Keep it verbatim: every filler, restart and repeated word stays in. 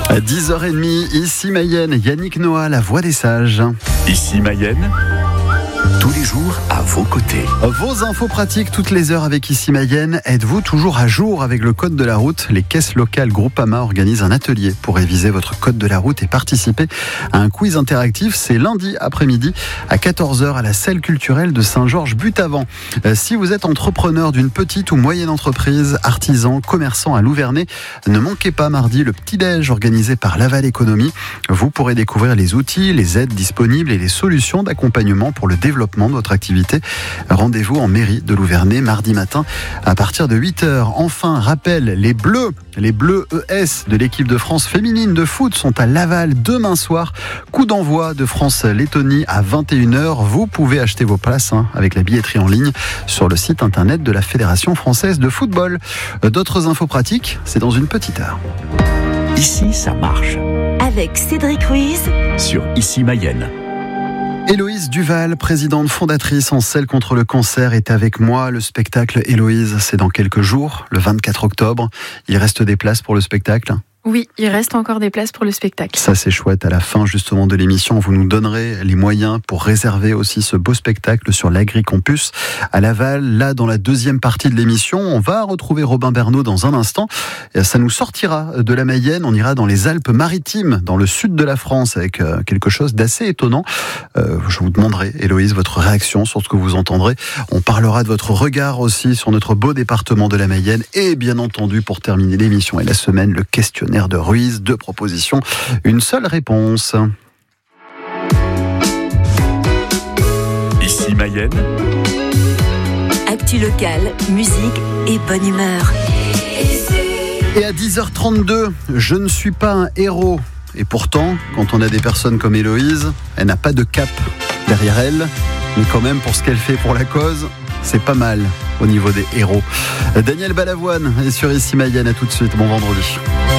À dix heures trente, ici Mayenne, Yannick Noah, la voix des sages. Ici Mayenne, tous les jours à vos côtés. Vos infos pratiques toutes les heures avec Ici Mayenne. Êtes-vous toujours à jour avec le code de la route ? Les caisses locales Groupama organisent un atelier pour réviser votre code de la route et participer à un quiz interactif. C'est lundi après-midi à quatorze heures à la salle culturelle de Saint-Georges-Butavant. Si vous êtes entrepreneur d'une petite ou moyenne entreprise, artisan, commerçant à Louvernay, ne manquez pas mardi le petit-déj organisé par Laval Économie. Vous pourrez découvrir les outils, les aides disponibles et les solutions d'accompagnement pour le développement de votre activité. Rendez-vous en mairie de Louvernay mardi matin à partir de huit heures. Enfin, rappel, les Bleus, les Bleus E S de l'équipe de France féminine de foot sont à Laval demain soir. Coup d'envoi de France-Lettonie à vingt et une heures. Vous pouvez acheter vos places hein, avec la billetterie en ligne sur le site internet de la Fédération française de football. D'autres infos pratiques, c'est dans une petite heure. Ici, ça marche. Avec Cédric Ruiz Sur Ici Mayenne. Héloïse Duval, présidente fondatrice en selle contre le cancer, est avec moi. Le spectacle Héloïse, c'est dans quelques jours, le vingt-quatre octobre. Il reste des places pour le spectacle ? Oui, il reste encore des places pour le spectacle. Ça, c'est chouette. À la fin, justement, de l'émission, vous nous donnerez les moyens pour réserver aussi ce beau spectacle sur l'Agricampus à Laval. Là, dans la deuxième partie de l'émission, on va retrouver Robin Bernot dans un instant. Et ça nous sortira de la Mayenne. On ira dans les Alpes-Maritimes, dans le sud de la France, avec quelque chose d'assez étonnant. Euh, je vous demanderai, Héloïse, votre réaction sur ce que vous entendrez. On parlera de votre regard aussi sur notre beau département de la Mayenne. Et bien entendu, pour terminer l'émission et la semaine, le questionnaire de Ruiz, deux propositions, une seule réponse. Ici Mayenne. Actu locale, musique et bonne humeur. Et à dix heures trente-deux, je ne suis pas un héros. Et pourtant, quand on a des personnes comme Héloïse, elle n'a pas de cap derrière elle, mais quand même pour ce qu'elle fait pour la cause, c'est pas mal au niveau des héros. Daniel Balavoine est sur Ici Mayenne, à tout de suite, bon vendredi.